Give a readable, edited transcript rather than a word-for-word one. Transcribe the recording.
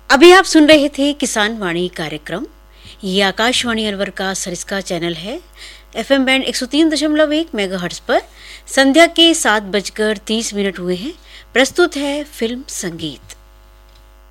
अभी आप सुन रहे थे किसान वाणी कार्यक्रम। ये आकाशवाणी अलवर का सरिस्का चैनल है। एफएम बैंड 103.1 मेगाहर्ट्ज पर संध्या के 7:30 हुए हैं। प्रस्तुत है फिल्म संगीत।